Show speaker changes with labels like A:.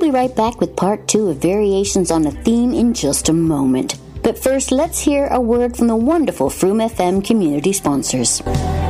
A: be right back with part 2 of Variations on a Theme in just a moment. But first, let's hear a word from the wonderful Froom FM community sponsors.